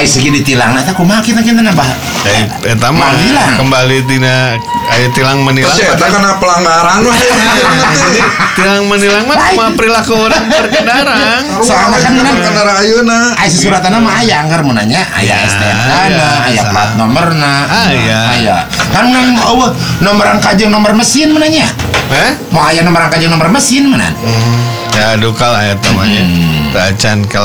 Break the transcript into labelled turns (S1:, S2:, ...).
S1: ai segi ditilang eta kumaha kita nambah.
S2: Eta mah kembali tina aya tilang menilang.
S3: Eta kana pelanggaran mah.
S2: Tilang menilang mah kumaha perilaku urang berkendaraan.
S1: Soalnya kan
S3: kendaraan ayeuna.
S1: Aya suratana mah aya anggar mun nanya, aya STNK-na, aya plat nomorna. Aya. Kan nomor angka jeung nomor mesin mun nanya. Mau aya nomor angka jeung nomor mesin mun.
S2: Ya dukal aya tamanya. Teu acan